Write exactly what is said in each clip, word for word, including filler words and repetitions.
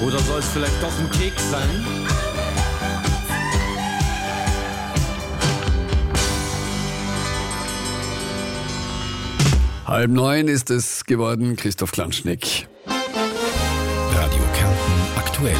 Oder soll es vielleicht doch ein Keks sein? Halb neun ist es geworden. Christoph Klanschneck. Radio Kärnten aktuell.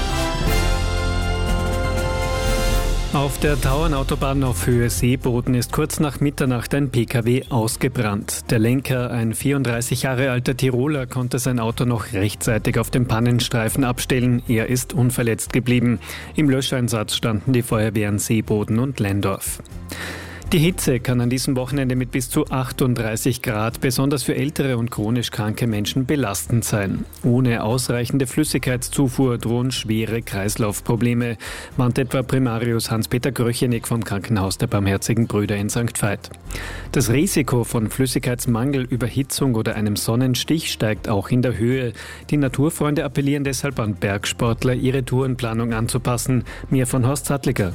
Auf der Tauernautobahn auf Höhe Seeboden ist kurz nach Mitternacht ein Pkw ausgebrannt. Der Lenker, ein vierunddreißig Jahre alter Tiroler, konnte sein Auto noch rechtzeitig auf dem Pannenstreifen abstellen. Er ist unverletzt geblieben. Im Löscheinsatz standen die Feuerwehren Seeboden und Lendorf. Die Hitze kann an diesem Wochenende mit bis zu achtunddreißig Grad besonders für ältere und chronisch kranke Menschen belastend sein. Ohne ausreichende Flüssigkeitszufuhr drohen schwere Kreislaufprobleme, warnt etwa Primarius Hans-Peter Gröchenig vom Krankenhaus der Barmherzigen Brüder in Sankt Veit. Das Risiko von Flüssigkeitsmangel, Überhitzung oder einem Sonnenstich steigt auch in der Höhe. Die Naturfreunde appellieren deshalb an Bergsportler, ihre Tourenplanung anzupassen. Mehr von Horst Sattliger.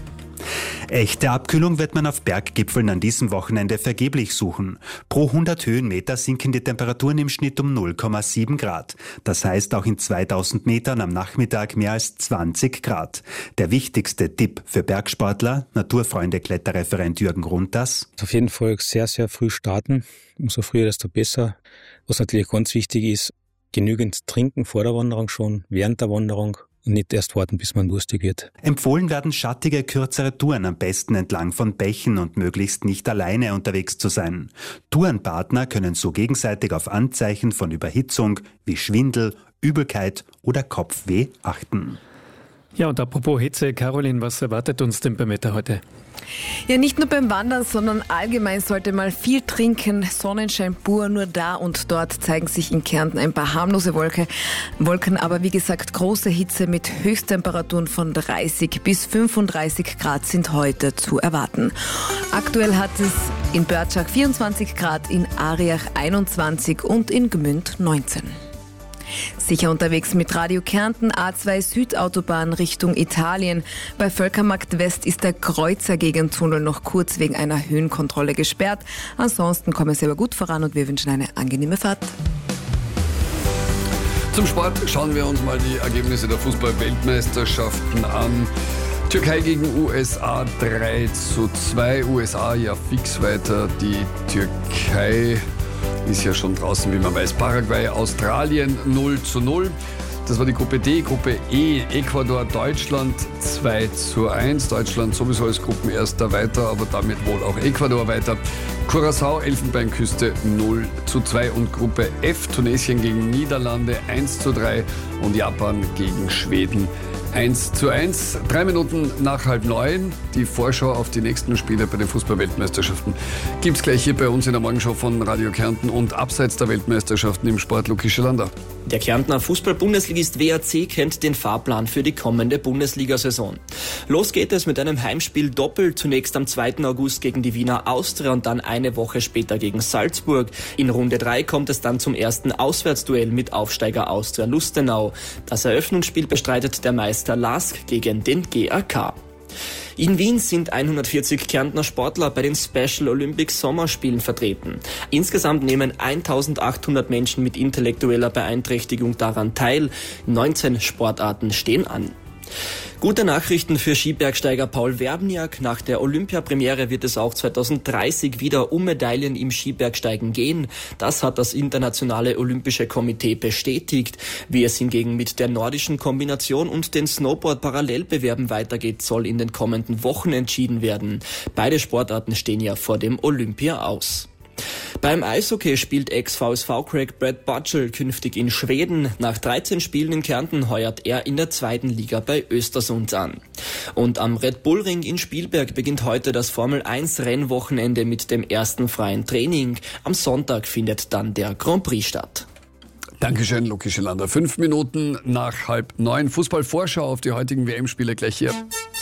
Echte Abkühlung wird man auf Berggipfeln an diesem Wochenende vergeblich suchen. Pro hundert Höhenmeter sinken die Temperaturen im Schnitt um null Komma sieben Grad. Das heißt auch in zweitausend Metern am Nachmittag mehr als zwanzig Grad. Der wichtigste Tipp für Bergsportler, Naturfreunde-Kletterreferent Jürgen Grundas: Auf jeden Fall sehr, sehr früh starten. Umso früher, desto besser. Was natürlich ganz wichtig ist, genügend trinken vor der Wanderung schon, während der Wanderung. Und nicht erst warten, bis man durstig wird. Empfohlen werden schattige, kürzere Touren, am besten entlang von Bächen und möglichst nicht alleine unterwegs zu sein. Tourenpartner können so gegenseitig auf Anzeichen von Überhitzung wie Schwindel, Übelkeit oder Kopfweh achten. Ja, und apropos Hitze, Caroline, was erwartet uns denn beim Wetter heute? Ja, nicht nur beim Wandern, sondern allgemein sollte mal viel trinken. Sonnenschein pur, nur da und dort zeigen sich in Kärnten ein paar harmlose Wolke, Wolken. Aber wie gesagt, große Hitze mit Höchsttemperaturen von dreißig bis fünfunddreißig Grad sind heute zu erwarten. Aktuell hat es in Börtschach vierundzwanzig Grad, in Ariach einundzwanzig und in Gmünd neunzehn. Sicher unterwegs mit Radio Kärnten, A zwei Südautobahn Richtung Italien. Bei Völkermarkt West ist der Kreuzer-Gegentunnel noch kurz wegen einer Höhenkontrolle gesperrt. Ansonsten kommen Sie aber gut voran und wir wünschen eine angenehme Fahrt. Zum Sport schauen wir uns mal die Ergebnisse der Fußball-Weltmeisterschaften an. Türkei gegen U S A drei zu zwei. U S A ja fix weiter. Die Türkei ist ja schon draußen, wie man weiß. Paraguay, Australien null zu null. Das war die Gruppe D. Gruppe E, Ecuador, Deutschland zwei zu eins. Deutschland sowieso als Gruppenerster weiter, aber damit wohl auch Ecuador weiter. Curaçao, Elfenbeinküste null zu zwei. Und Gruppe F, Tunesien gegen Niederlande eins zu drei. Und Japan gegen Schweden eins zu eins. Drei Minuten nach halb neun. Die Vorschau auf die nächsten Spiele bei den Fußball-Weltmeisterschaften gibt's gleich hier bei uns in der Morgenshow von Radio Kärnten und abseits der Weltmeisterschaften im Sport. Luki Schelander. Der Kärntner Fußball-Bundesligist W A C kennt den Fahrplan für die kommende Bundesliga-Saison. Los geht es mit einem Heimspiel doppelt. Zunächst am zweiten August gegen die Wiener Austria und dann eine Woche später gegen Salzburg. In Runde drei kommt es dann zum ersten Auswärtsduell mit Aufsteiger Austria Lustenau. Das Eröffnungsspiel bestreitet der Meister Lask gegen den G A K. In Wien sind hundertvierzig Kärntner Sportler bei den Special Olympics Sommerspielen vertreten. Insgesamt nehmen eintausendachthundert Menschen mit intellektueller Beeinträchtigung daran teil. neunzehn Sportarten stehen an. Gute Nachrichten für Skibergsteiger Paul Werbniak. Nach der Olympiapremiere wird es auch zweitausenddreißig wieder um Medaillen im Skibergsteigen gehen. Das hat das Internationale Olympische Komitee bestätigt. Wie es hingegen mit der nordischen Kombination und den Snowboard-Parallelbewerben weitergeht, soll in den kommenden Wochen entschieden werden. Beide Sportarten stehen ja vor dem Olympia aus. Beim Eishockey spielt Ex-V S V-Crack Brad Butchell künftig in Schweden. Nach dreizehn Spielen in Kärnten heuert er in der zweiten Liga bei Östersund an. Und am Red Bull Ring in Spielberg beginnt heute das Formel eins Rennwochenende mit dem ersten freien Training. Am Sonntag findet dann der Grand Prix statt. Dankeschön, Luki Schelander. Fünf Minuten nach halb neun. Fußball-Vorschau auf die heutigen W M-Spiele gleich hier.